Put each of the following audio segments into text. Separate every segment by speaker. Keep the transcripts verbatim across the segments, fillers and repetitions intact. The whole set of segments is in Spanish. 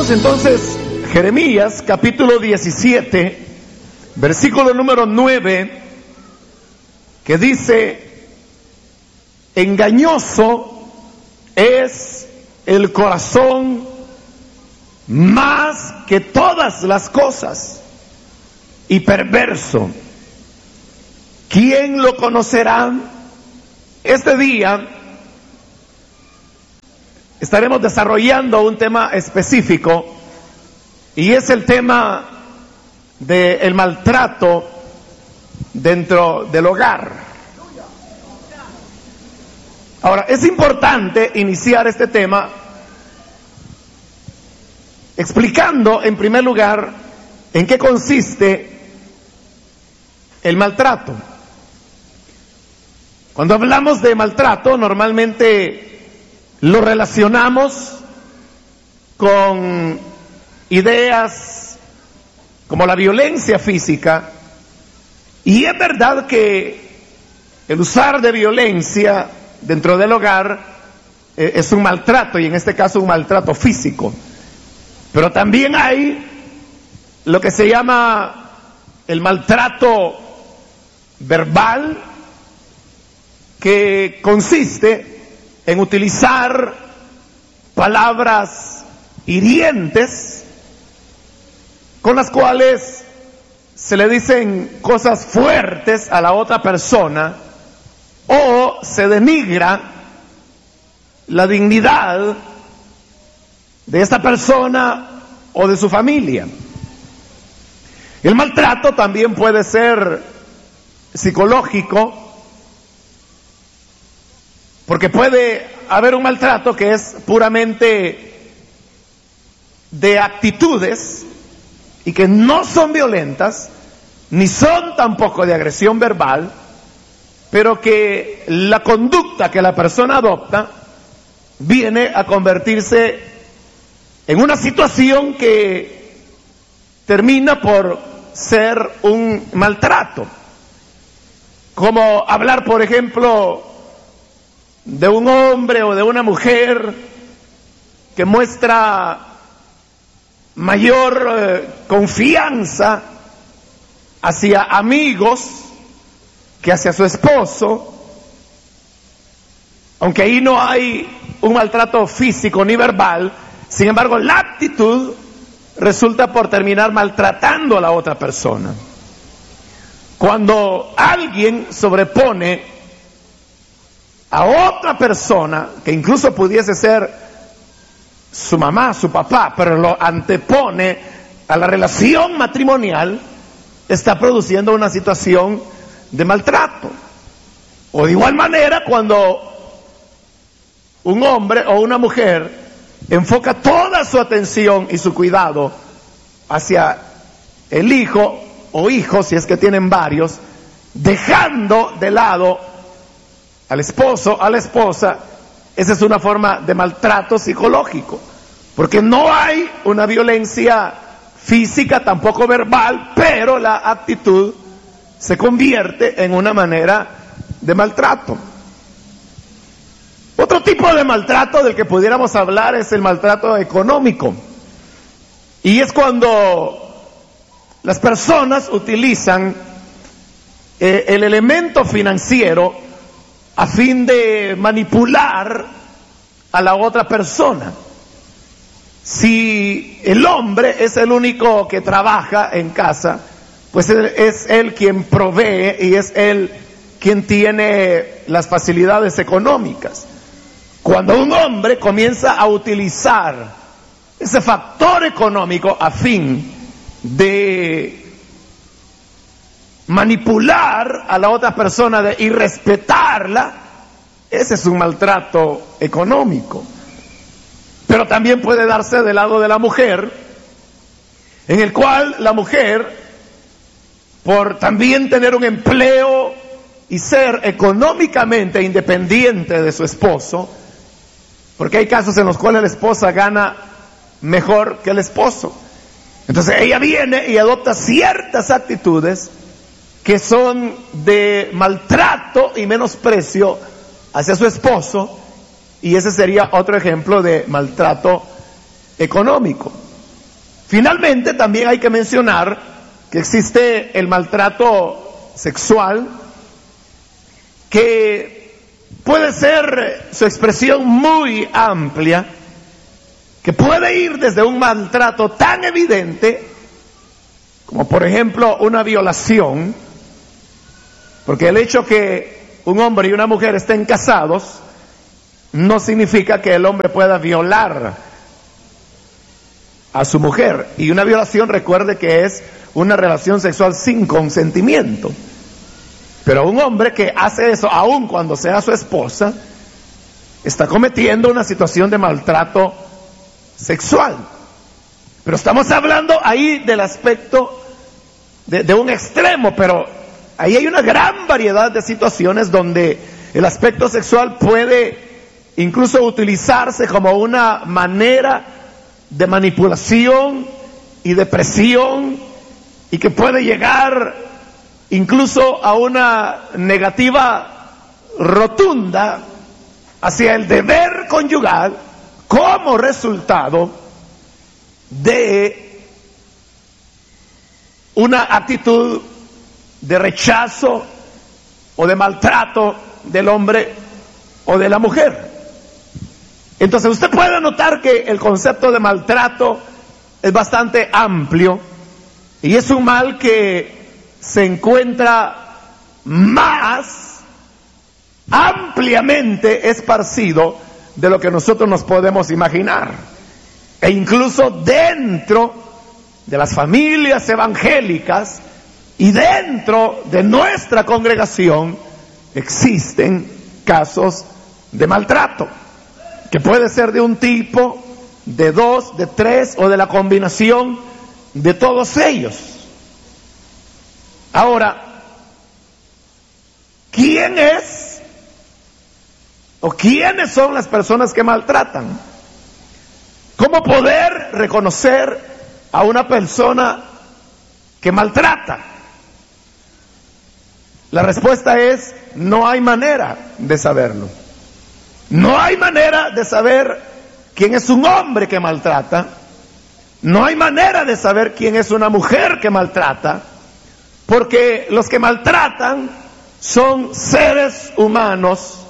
Speaker 1: Leamos entonces Jeremías capítulo diecisiete, versículo número nueve, que dice: engañoso es el corazón más que todas las cosas y perverso. ¿Quién lo conocerá? Este día estaremos desarrollando un tema específico, y es el tema del maltrato dentro del hogar. Ahora, es importante iniciar este tema explicando en primer lugar en qué consiste el maltrato. Cuando hablamos de maltrato, normalmente lo relacionamos con ideas como la violencia física, y es verdad que el usar de violencia dentro del hogar eh, es un maltrato, y en este caso un maltrato físico. Pero también hay lo que se llama el maltrato verbal, que consiste en utilizar palabras hirientes con las cuales se le dicen cosas fuertes a la otra persona, o se denigra la dignidad de esta persona o de su familia. El maltrato también puede ser psicológico, porque puede haber un maltrato que es puramente de actitudes y que no son violentas, ni son tampoco de agresión verbal, pero que la conducta que la persona adopta viene a convertirse en una situación que termina por ser un maltrato. Como hablar, por ejemplo, de un hombre o de una mujer que muestra mayor eh, confianza hacia amigos que hacia su esposo, aunque ahí no hay un maltrato físico ni verbal. Sin embargo, la actitud resulta por terminar maltratando a la otra persona. Cuando alguien sobrepone a otra persona, que incluso pudiese ser su mamá, su papá, pero lo antepone a la relación matrimonial, está produciendo una situación de maltrato. O de igual manera, cuando un hombre o una mujer enfoca toda su atención y su cuidado hacia el hijo o hijos, si es que tienen varios, dejando de lado al esposo, a la esposa, esa es una forma de maltrato psicológico, porque no hay una violencia física, tampoco verbal, pero la actitud se convierte en una manera de maltrato. Otro tipo de maltrato del que pudiéramos hablar es el maltrato económico, y es cuando las personas utilizan eh, el elemento financiero a fin de manipular a la otra persona. Si el hombre es el único que trabaja en casa, pues es él quien provee y es él quien tiene las facilidades económicas. Cuando un hombre comienza a utilizar ese factor económico a fin de manipular a la otra persona, de irrespetarla, ese es un maltrato económico. Pero también puede darse del lado de la mujer, en el cual la mujer, por también tener un empleo y ser económicamente independiente de su esposo, porque hay casos en los cuales la esposa gana mejor que el esposo, entonces ella viene y adopta ciertas actitudes que son de maltrato y menosprecio hacia su esposo, y ese sería otro ejemplo de maltrato económico. Finalmente, también hay que mencionar que existe el maltrato sexual, que puede ser su expresión muy amplia, que puede ir desde un maltrato tan evidente como por ejemplo una violación, porque el hecho que un hombre y una mujer estén casados no significa que el hombre pueda violar a su mujer. Y una violación, recuerde que es una relación sexual sin consentimiento. Pero un hombre que hace eso, aun cuando sea su esposa, está cometiendo una situación de maltrato sexual. Pero estamos hablando ahí del aspecto de, de un extremo, pero ahí hay una gran variedad de situaciones donde el aspecto sexual puede incluso utilizarse como una manera de manipulación y de presión, y que puede llegar incluso a una negativa rotunda hacia el deber conyugal como resultado de una actitud de rechazo o de maltrato del hombre o de la mujer. Entonces usted puede notar que el concepto de maltrato es bastante amplio y es un mal que se encuentra más ampliamente esparcido de lo que nosotros nos podemos imaginar. E incluso dentro de las familias evangélicas y dentro de nuestra congregación existen casos de maltrato, que puede ser de un tipo, de dos, de tres o de la combinación de todos ellos. Ahora, ¿quién es o quiénes son las personas que maltratan? ¿Cómo poder reconocer a una persona que maltrata? La respuesta es: no hay manera de saberlo. No hay manera de saber quién es un hombre que maltrata. No hay manera de saber quién es una mujer que maltrata, porque los que maltratan son seres humanos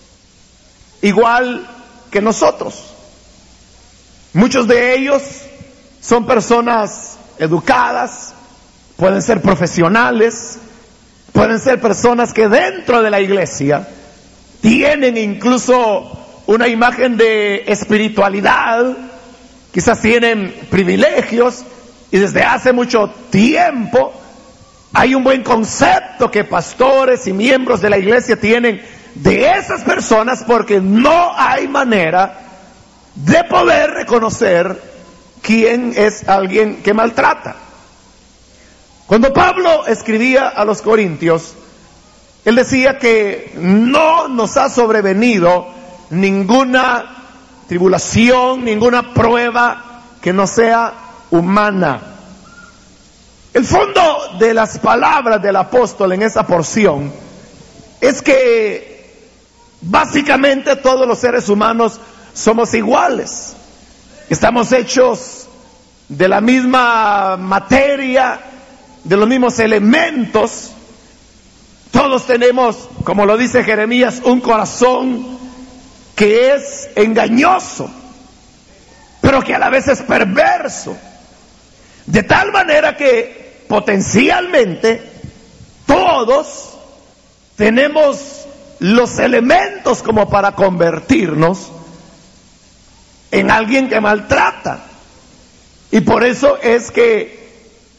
Speaker 1: igual que nosotros. Muchos de ellos son personas educadas, pueden ser profesionales, pueden ser personas que dentro de la iglesia tienen incluso una imagen de espiritualidad, quizás tienen privilegios, y desde hace mucho tiempo hay un buen concepto que pastores y miembros de la iglesia tienen de esas personas, porque no hay manera de poder reconocer quién es alguien que maltrata. Cuando Pablo escribía a los Corintios, él decía que no nos ha sobrevenido ninguna tribulación, ninguna prueba que no sea humana. El fondo de las palabras del apóstol en esa porción es que básicamente todos los seres humanos somos iguales. Estamos hechos de la misma materia, de los mismos elementos. Todos tenemos, como lo dice Jeremías, un corazón que es engañoso, pero que a la vez es perverso. De tal manera que potencialmente todos tenemos los elementos como para convertirnos en alguien que maltrata. Y por eso es que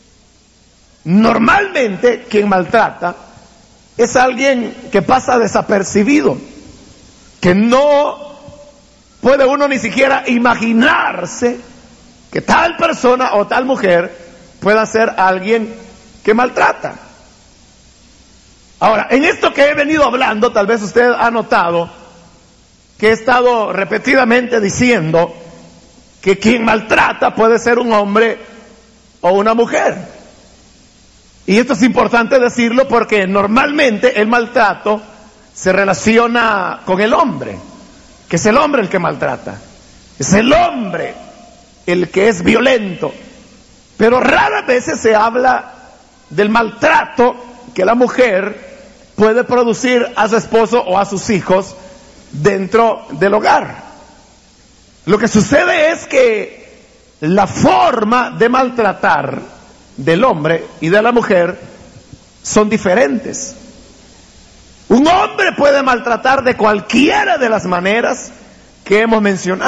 Speaker 1: normalmente quien maltrata es alguien que pasa desapercibido, que no puede uno ni siquiera imaginarse que tal persona o tal mujer pueda ser alguien que maltrata. Ahora, en esto que he venido hablando, tal vez usted ha notado que he estado repetidamente diciendo que quien maltrata puede ser un hombre o una mujer. Y esto es importante decirlo porque normalmente el maltrato se relaciona con el hombre, que es el hombre el que maltrata. Es el hombre el que es violento, Pero raras veces se habla del maltrato que la mujer puede producir a su esposo o a sus hijos dentro del hogar. Lo que sucede es que la forma de maltratar del hombre y de la mujer son diferentes. Un hombre puede maltratar de cualquiera de las maneras que hemos mencionado.